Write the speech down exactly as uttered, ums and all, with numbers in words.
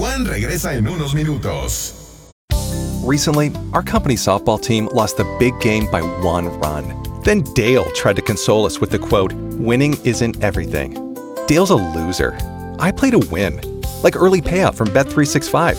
Juan regresa en unos minutos. Recently, our company softball team lost the big game by one run. Then Dale tried to console us with the quote, "Winning isn't everything." Dale's a loser. I play to win, like early payout from Bet three sixty-five.